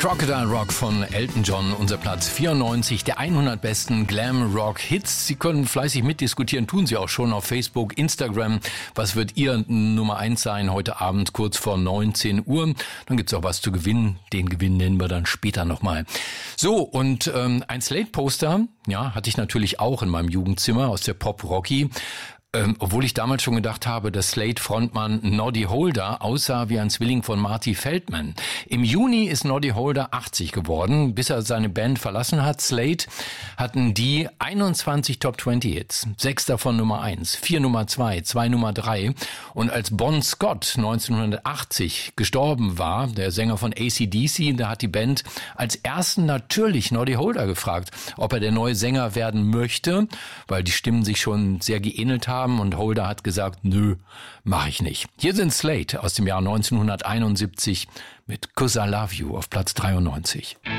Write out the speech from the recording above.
Crocodile Rock von Elton John, unser Platz 94 der 100 besten Glam-Rock-Hits. Sie können fleißig mitdiskutieren, tun Sie auch schon auf Facebook, Instagram. Was wird Ihr Nummer 1 sein heute Abend kurz vor 19 Uhr? Dann gibt's auch was zu gewinnen. Den Gewinn nennen wir dann später nochmal. So, und ein Slate-Poster, ja, hatte ich natürlich auch in meinem Jugendzimmer aus der Pop-Rocky. Obwohl ich damals schon gedacht habe, dass Slate-Frontmann Noddy Holder aussah wie ein Zwilling von Marty Feldman. Im Juni ist Noddy Holder 80 geworden. Bis er seine Band verlassen hat, Slate, hatten die 21 Top-20-Hits. 6 davon Nummer 1, 4 Nummer 2, 2 Nummer 3. Und als Bon Scott 1980 gestorben war, der Sänger von AC/DC, da hat die Band als ersten natürlich Noddy Holder gefragt, ob er der neue Sänger werden möchte, weil die Stimmen sich schon sehr geähnelt haben. Und Holder hat gesagt, nö, mach ich nicht. Hier sind Slate aus dem Jahr 1971 mit 'Cause I Love You auf Platz 93.